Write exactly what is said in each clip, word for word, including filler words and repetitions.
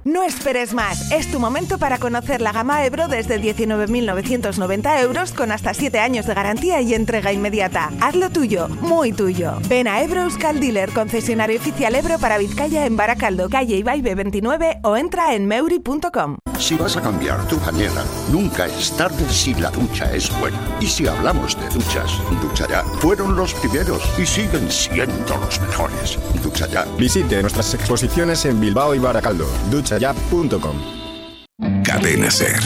No esperes más, es tu momento para conocer la gama Ebro desde diecinueve mil novecientos noventa euros con hasta siete años de garantía y entrega inmediata. Hazlo tuyo, muy tuyo. Ven a Ebro Euskal Dealer, concesionario oficial Ebro para Vizcaya en Baracaldo, calle Ibaibe veintinueve o entra en meuri punto com. Si vas a cambiar tu bañera, nunca es tarde si la ducha es buena. Y si hablamos de duchas, Ducha Ya fueron los primeros y siguen siendo los mejores. Ducha Ya. Visite nuestras exposiciones en Bilbao y Baracaldo. ducha ya punto com. Cadena SER.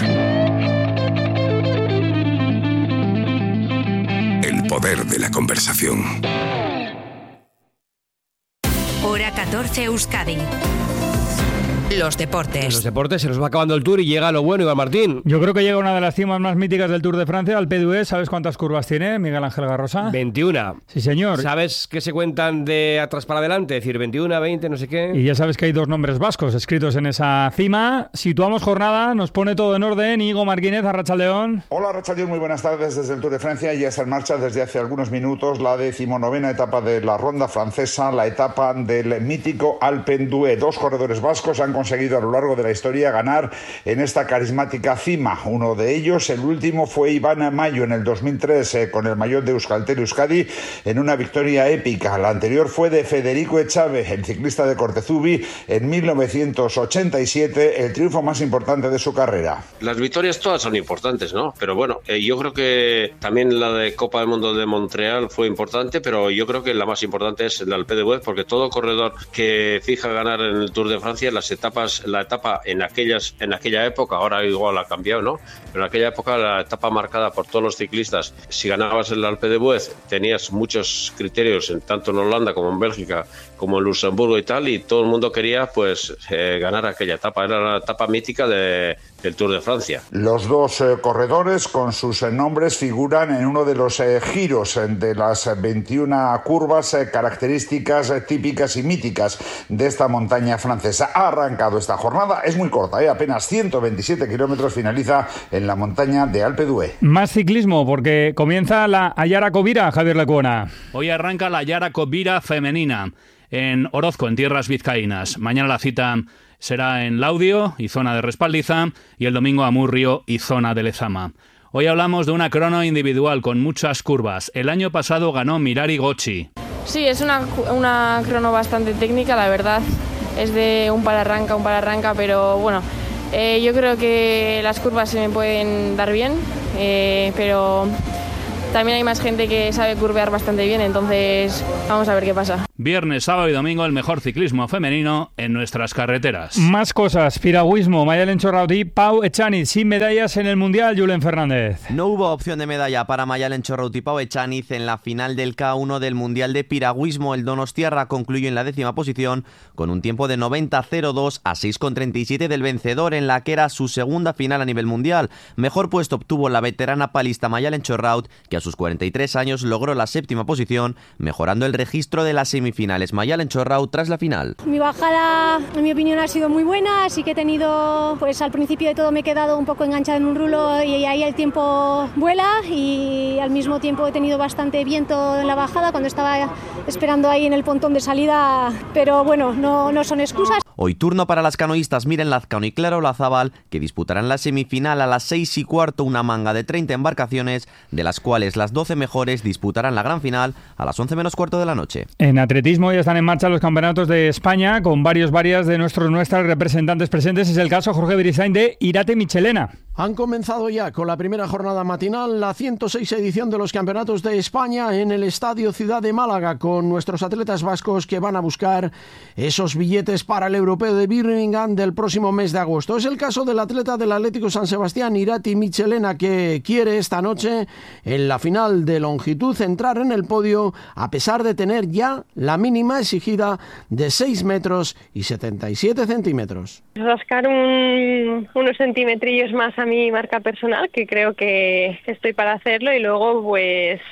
El poder de la conversación. Hora catorce Euskadi. Los deportes. En los deportes se nos va acabando el Tour y llega lo bueno, Iván Martín. Yo creo que llega una de las cimas más míticas del Tour de Francia, Alpe d'Huez. ¿Sabes cuántas curvas tiene, Miguel Ángel Garrosa? veintiuna. Sí, señor. ¿Sabes qué se cuentan de atrás para adelante? Es decir, veintiuno, veinte, no sé qué. Y ya sabes que hay dos nombres vascos escritos en esa cima. Situamos jornada, nos pone todo en orden. Íñigo Martínez, Arratsaldeón. Hola, Arratsaldeón, muy buenas tardes desde el Tour de Francia. Ya está en marcha desde hace algunos minutos la decimonovena etapa de la ronda francesa, la etapa del mítico Alpe d'Huez. Dos corredores vascos han conseguido a lo largo de la historia ganar en esta carismática cima. Uno de ellos, el último, fue Iván Mayo en el dos mil tres eh, con el maillot de Euskaltel Euskadi en una victoria épica. La anterior fue de Federico Echave, el ciclista de Cortezubi, en mil novecientos ochenta y siete, el triunfo más importante de su carrera. Las victorias todas son importantes, ¿no? Pero bueno, eh, yo creo que también la de Copa del Mundo de Montreal fue importante, pero yo creo que la más importante es el Alpe d'Huez, porque todo corredor que fija ganar en el Tour de Francia, las etapas la etapa en aquellas en aquella época, ahora igual ha cambiado, ¿no? Pero en aquella época la etapa marcada por todos los ciclistas, si ganabas el Alpe d'Huez tenías muchos criterios, en, tanto en Holanda como en Bélgica, como en Luxemburgo y tal, y todo el mundo quería pues eh, ganar aquella etapa, era la etapa mítica de, del Tour de Francia. Los dos eh, corredores con sus eh, nombres figuran en uno de los eh, giros eh, de las veintiuna curvas eh, características eh, típicas y míticas de esta montaña francesa. Ha arrancado esta jornada, es muy corta, ¿eh? Apenas ciento veintisiete kilómetros, finaliza en la montaña de Alpe d'Huez. Más ciclismo, porque comienza la Ayara Covira, Javier Lecuona. Hoy arranca la Ayara Covira femenina en Orozco, en tierras vizcaínas. Mañana la cita será en Laudio y zona de Respaldiza, y el domingo Amurrio y zona de Lezama. Hoy hablamos de una crono individual con muchas curvas. El año pasado ganó Mirari Gocci. Sí, es una, una crono bastante técnica, la verdad. Es de un para arranca, un para arranca, pero bueno, eh, yo creo que las curvas se me pueden dar bien, eh, pero también hay más gente que sabe curvear bastante bien, entonces vamos a ver qué pasa. Viernes, sábado y domingo el mejor ciclismo femenino en nuestras carreteras. Más cosas, piragüismo, Mayalen Chorrauti, Pau Echaniz, sin medallas en el Mundial, Julen Fernández. No hubo opción de medalla para Mayalen Chorrauti y Pau Echaniz en la final del K uno del Mundial de Piragüismo. El donostiarra concluyó en la décima posición con un tiempo de noventa cero dos a seis con treinta y siete del vencedor en la que era su segunda final a nivel mundial. Mejor puesto obtuvo la veterana palista Mayalen Chorraut, que a sus cuarenta y tres años logró la séptima posición, mejorando el registro de las semifinales. Mayalen Chorraut tras la final. Mi bajada, en mi opinión, ha sido muy buena, así que he tenido, pues al principio de todo me he quedado un poco enganchada en un rulo y ahí el tiempo vuela, y al mismo tiempo he tenido bastante viento en la bajada cuando estaba esperando ahí en el pontón de salida, pero bueno, no, no son excusas. Hoy turno para las canoístas Miren Lazcano y Clara Olazábal, que disputarán la semifinal a las seis y cuarto, una manga de treinta embarcaciones, de las cuales las doce mejores disputarán la gran final a las once menos cuarto de la noche. En atletismo ya están en marcha los campeonatos de España, con varios varias de nuestros nuestras representantes presentes. Es el caso, Jorge Beristain, de Irate Michelena. Han comenzado ya con la primera jornada matinal la ciento seis edición de los campeonatos de España en el Estadio Ciudad de Málaga, con nuestros atletas vascos que van a buscar esos billetes para el Europeo de Birmingham del próximo mes de agosto. Es el caso del atleta del Atlético San Sebastián, Irati Michelena, que quiere esta noche en la final de longitud entrar en el podio a pesar de tener ya la mínima exigida de seis metros y setenta y siete centímetros. Rascar un, unos centimetrillos más a mi marca personal, que creo que estoy para hacerlo, y luego pues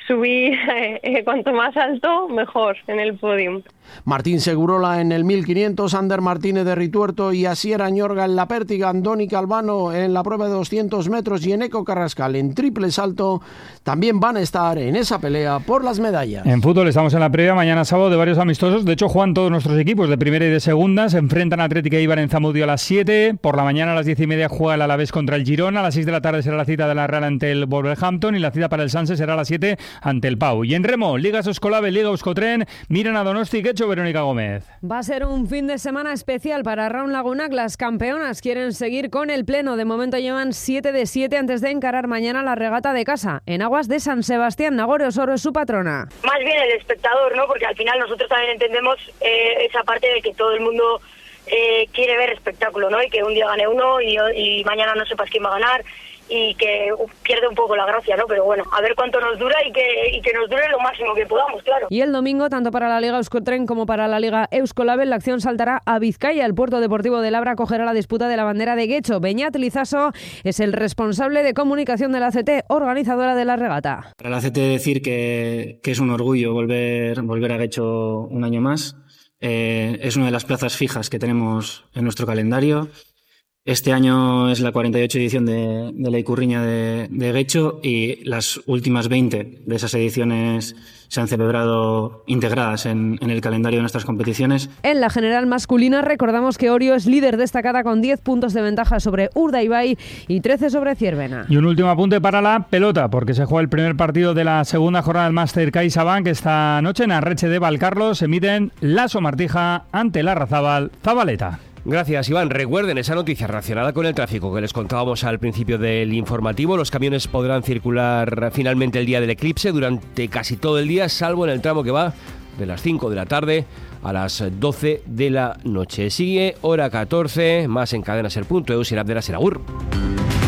subir eh, cuanto más alto, mejor en el podium. Martín Segurola en el mil quinientos, Ander Martínez de Rituerto y Asier Añorga en la pértiga, Andoni Calvano en la prueba de doscientos metros y Eneco Carrascal en triple salto también van a estar en esa pelea por las medallas. En fútbol estamos en la previa mañana sábado de varios amistosos. De hecho, juegan todos nuestros equipos de primera y de segunda. Se enfrentan a Atlético e Eibar en Zamudio a las siete. Por la mañana a las diez y media juega el Alavés contra el Girona. A las seis de la tarde será la cita de la Real ante el Wolverhampton y la cita para el Sanse será a las siete ante el Pau. Y en remo, Liga Soscolave, Liga Euskotren, miran a Donosti. ¿Qué ha hecho Verónica Gómez? Va a ser un fin de semana especial para Raun Lagunac. Las campeonas quieren seguir con el pleno. De momento llevan siete de siete antes de encarar mañana la regata de casa en aguas de San Sebastián. Nagore Osoro es su patrona. Más bien el espectador, ¿no? Porque al final nosotros también entendemos eh, esa parte de que todo el mundo eh, quiere ver espectáculo, ¿no? Y que un día gane uno y, y mañana no sepas quién va a ganar y que uh, pierde un poco la gracia, ¿no? Pero bueno, a ver cuánto nos dura y que, y que nos dure lo máximo que podamos, claro. Y el domingo, tanto para la Liga Euskotren como para la Liga Euskolabel, la acción saltará a Vizcaya. El Puerto Deportivo de Labra acogerá la disputa de la bandera de Guecho. Beñat Lizaso es el responsable de comunicación de la A C T, organizadora de la regata. Para la A C T decir que, que es un orgullo volver, volver a Guecho un año más. Eh, es una de las plazas fijas que tenemos en nuestro calendario. Este año es la cuarenta y ocho edición de, de la Icurriña de, de Guecho y las últimas veinte de esas ediciones se han celebrado integradas en, en el calendario de nuestras competiciones. En la general masculina recordamos que Orio es líder destacada con diez puntos de ventaja sobre Urdaibai y trece sobre Ciervena. Y un último apunte para la pelota, porque se juega el primer partido de la segunda jornada del Máster CaixaBank esta noche en Arreche de Valcarlos. Se emiten Laso Martija ante la Larrazábal Zabaleta. Gracias, Iván. Recuerden esa noticia relacionada con el tráfico que les contábamos al principio del informativo. Los camiones podrán circular finalmente el día del eclipse durante casi todo el día, salvo en el tramo que va de las cinco de la tarde a las doce de la noche. Sigue hora catorce, más en cadena ser punto e u y en app de la Ser. Agur.